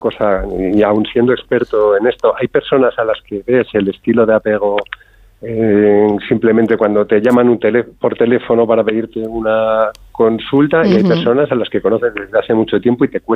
cosa, y aún siendo experto en esto, hay personas a las que ves el estilo de apego simplemente cuando te llaman por teléfono para pedirte una consulta, y hay personas a las que conoces desde hace mucho tiempo y te cuesta